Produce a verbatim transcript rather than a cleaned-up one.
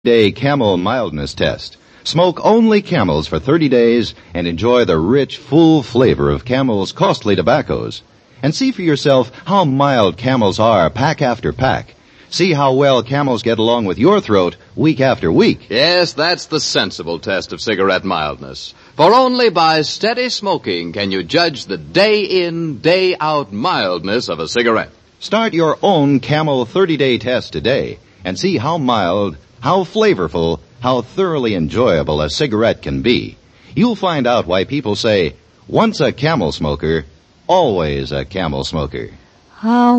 Day Camel Mildness Test. Smoke only Camels for thirty days and enjoy the rich, full flavor of Camel's costly tobaccos. And see for yourself how mild Camels are pack after pack. See how well Camels get along with your throat week after week. Yes, that's the sensible test of cigarette mildness. For only by steady smoking can you judge the day-in, day-out mildness of a cigarette. Start your own Camel thirty-day test today and see how mild, how flavorful, how thoroughly enjoyable a cigarette can be. You'll find out why people say, once a Camel smoker, always a Camel smoker. How